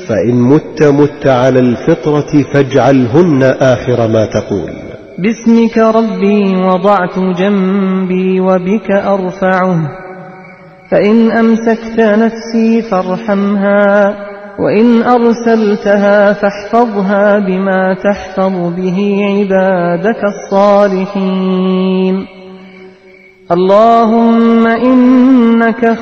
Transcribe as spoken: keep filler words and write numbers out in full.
فإن مت مت على الفطرة فاجعلهن آخر ما تقول. باسمك ربي وضعت جنبي وبك أرفعه، فإن أمسكت نفسي فارحمها، وإن أرسلتها فاحفظها بما تحفظ به عبادك الصالحين. اللهم إنك